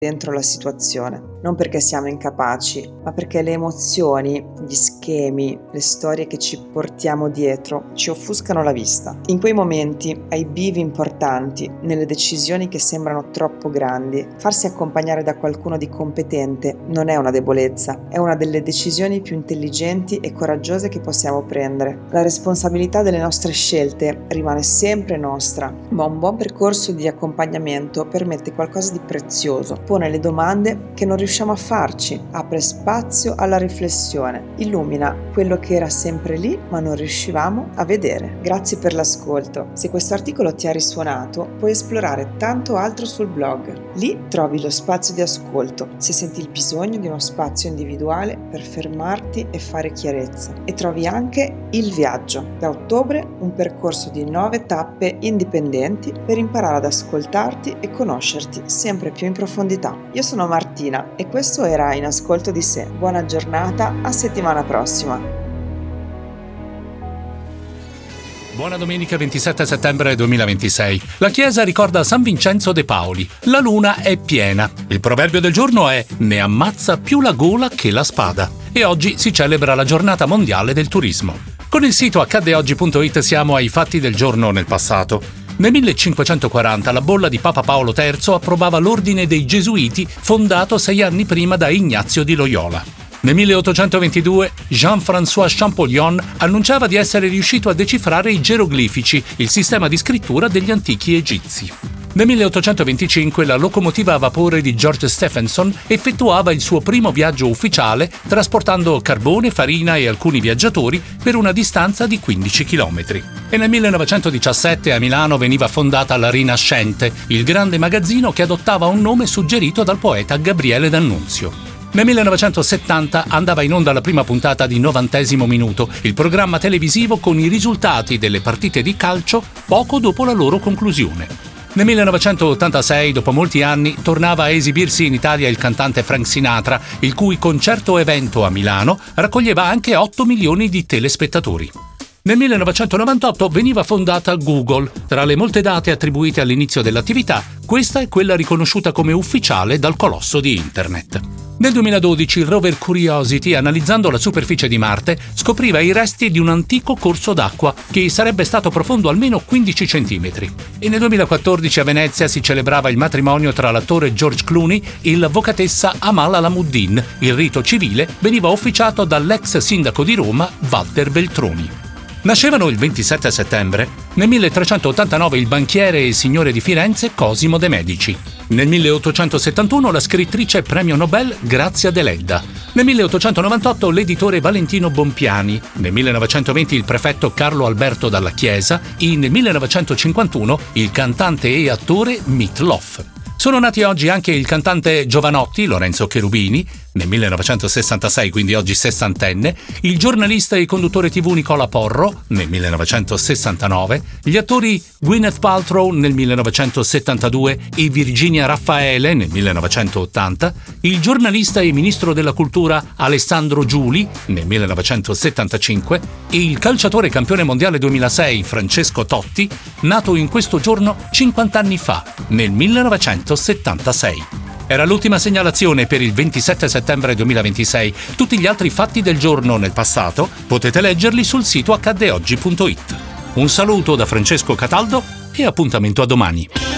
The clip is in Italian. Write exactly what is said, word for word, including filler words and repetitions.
dentro la situazione, non perché siamo incapaci, ma perché le emozioni, gli schemi, le storie che ci portiamo dietro ci offuscano la vista. In quei momenti, ai bivi importanti, nelle decisioni che sembrano troppo grandi, farsi accompagnare da qualcuno di competente non è una debolezza, è una delle decisioni più intelligenti e coraggiose che possiamo prendere. La responsabilità delle nostre scelte rimane sempre nostra, ma un buon percorso di accompagnamento permette qualcosa di prezioso. Pone le domande che non riusciamo a farci, apre spazio alla riflessione, illumina quello che era sempre lì ma non riuscivamo a vedere. Grazie per l'ascolto. Se questo articolo ti ha risuonato, puoi esplorare tanto altro sul blog. Lì trovi lo spazio di ascolto, se senti il bisogno di uno spazio individuale per fermarti e fare chiarezza. E trovi anche Il Viaggio, da ottobre un percorso di nove tappe indipendenti per imparare ad ascoltarti e conoscerti sempre più in profondità. Io sono Martina e questo era In Ascolto di Sé. Buona giornata, a settimana prossima. Buona domenica ventisette settembre duemilaventisei. La Chiesa ricorda San Vincenzo de Paoli. La luna è piena. Il proverbio del giorno è: ne ammazza più la gola che la spada. E oggi si celebra la giornata mondiale del turismo. Con il sito accadde oggi punto it siamo ai fatti del giorno nel passato. Nel millecinquecentoquaranta la bolla di Papa Paolo terzo approvava l'ordine dei Gesuiti, fondato sei anni prima da Ignazio di Loyola. Nel milleottocentoventidue Jean-François Champollion annunciava di essere riuscito a decifrare i geroglifici, il sistema di scrittura degli antichi egizi. Nel milleottocentoventicinque la locomotiva a vapore di George Stephenson effettuava il suo primo viaggio ufficiale trasportando carbone, farina e alcuni viaggiatori per una distanza di quindici chilometri. E nel millenovecentodiciassette a Milano veniva fondata la Rinascente, il grande magazzino che adottava un nome suggerito dal poeta Gabriele D'Annunzio. Nel millenovecentosettanta andava in onda la prima puntata di Novantesimo Minuto, il programma televisivo con i risultati delle partite di calcio poco dopo la loro conclusione. Nel millenovecentottantasei, dopo molti anni, tornava a esibirsi in Italia il cantante Frank Sinatra, il cui concerto evento a Milano raccoglieva anche otto milioni di telespettatori. Nel millenovecentonovantotto veniva fondata Google. Tra le molte date attribuite all'inizio dell'attività, questa è quella riconosciuta come ufficiale dal colosso di Internet. Nel duemiladodici il rover Curiosity, analizzando la superficie di Marte, scopriva i resti di un antico corso d'acqua che sarebbe stato profondo almeno quindici centimetri. E nel duemilaquattordici a Venezia si celebrava il matrimonio tra l'attore George Clooney e l'avvocatessa Amal Alamuddin. Il rito civile veniva officiato dall'ex sindaco di Roma Walter Veltroni. Nascevano il ventisette settembre, nel milletrecentottantanove il banchiere e signore di Firenze Cosimo de' Medici. Nel milleottocentosettantuno la scrittrice premio Nobel Grazia Deledda. Nel milleottocentonovantotto l'editore Valentino Bompiani. Nel millenovecentoventi il prefetto Carlo Alberto Dalla Chiesa e nel millenovecentocinquantuno il cantante e attore Meat Loaf. Sono nati oggi anche il cantante Giovanotti, Lorenzo Cherubini, nel millenovecentosessantasei, quindi oggi sessantenne, il giornalista e conduttore tivù Nicola Porro, nel millenovecentosessantanove, gli attori Gwyneth Paltrow nel millenovecentosettantadue e Virginia Raffaele nel millenovecentottanta, il giornalista e ministro della cultura Alessandro Giuli nel millenovecentosettantacinque e il calciatore campione mondiale duemilasei Francesco Totti, nato in questo giorno cinquanta anni fa, nel millenovecentosettantasei. Era l'ultima segnalazione per il ventisette settembre duemilaventisei. Tutti gli altri fatti del giorno nel passato potete leggerli sul sito accadde oggi punto it. Un saluto da Francesco Cataldo e appuntamento a domani.